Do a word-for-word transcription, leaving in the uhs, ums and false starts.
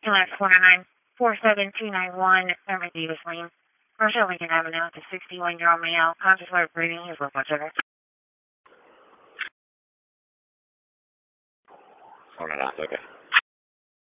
two nine four nine four seven two nine one, Irma Davis Lane, Marshall Lincoln Avenue, to sixty-one-year-old male, conscious of breathing, his blood sugar. Oh, no, no, it's okay.